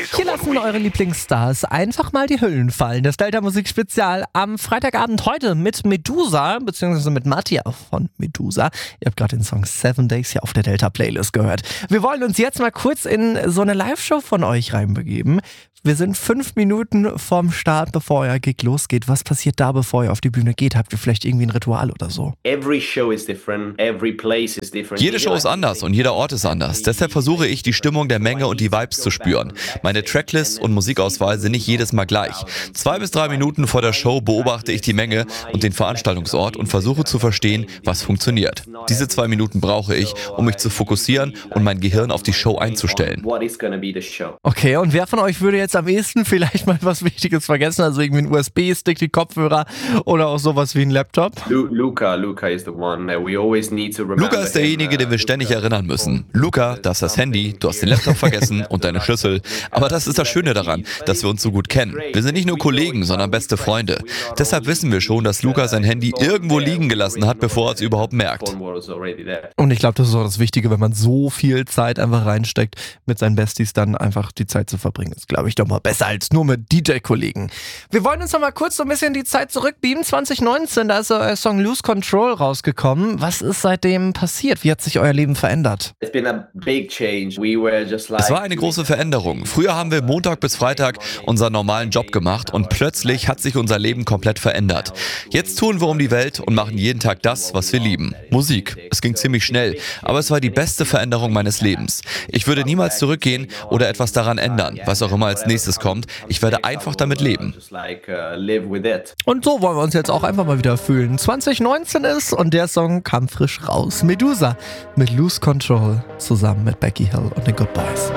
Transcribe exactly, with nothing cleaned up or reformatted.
Hier lassen eure Lieblingsstars einfach mal die Hüllen fallen. Das Delta Musik Spezial am Freitagabend heute mit Medusa, beziehungsweise mit Mattia von Medusa. Ihr habt gerade den Song Seven Days hier auf der Delta Playlist gehört. Wir wollen uns jetzt mal kurz in so eine Live-Show von euch reinbegeben. Wir sind fünf Minuten vorm Start, bevor euer Gig losgeht. Was passiert da, bevor ihr auf die Bühne geht? Habt ihr vielleicht irgendwie ein Ritual oder so? Every show is different, every place is different. Jede Show ist anders und jeder Ort ist anders. Deshalb versuche ich, die Stimmung der Menge und die Vibes zu spüren. Meine Tracklists und Musikauswahl sind nicht jedes Mal gleich. Zwei bis drei Minuten vor der Show beobachte ich die Menge und den Veranstaltungsort und versuche zu verstehen, was funktioniert. Diese zwei Minuten brauche ich, um mich zu fokussieren und mein Gehirn auf die Show einzustellen. Okay, und wer von euch würde jetzt am ehesten vielleicht mal was Wichtiges vergessen? Also irgendwie ein U S B-Stick, die Kopfhörer oder auch sowas wie ein Laptop? Luca, Luca is the one that we always need to remember. Luca ist derjenige, den wir ständig erinnern müssen. Luca, das ist das Handy, du hast den Laptop vergessen und deine Schlüssel. Aber das ist das Schöne daran, dass wir uns so gut kennen. Wir sind nicht nur Kollegen, sondern beste Freunde. Deshalb wissen wir schon, dass Luca sein Handy irgendwo liegen gelassen hat, bevor er es überhaupt merkt. Und ich glaube, das ist auch das Wichtige, wenn man so viel Zeit einfach reinsteckt, mit seinen Besties dann einfach die Zeit zu verbringen. Ist, glaube ich, doch mal besser als nur mit D J-Kollegen. Wir wollen uns noch mal kurz so ein bisschen die Zeit zurückbeamen. zwanzig neunzehn, da ist euer Song Lose Control rausgekommen. Was ist seitdem passiert? Wie hat sich euer Leben verändert? Es war eine große Veränderung. Früher haben wir Montag bis Freitag unseren normalen Job gemacht und plötzlich hat sich unser Leben komplett verändert. Jetzt touren wir um die Welt und machen jeden Tag das, was wir lieben. Musik. Es ging ziemlich schnell, aber es war die beste Veränderung meines Lebens. Ich würde niemals zurückgehen oder etwas daran ändern, was auch immer als nächstes kommt. Ich werde einfach damit leben. Und so wollen wir uns jetzt auch einfach mal wieder fühlen. zwanzig neunzehn ist und der Song kam frisch raus. Medusa mit Lose Control zusammen mit Becky Hill und den Good Boys.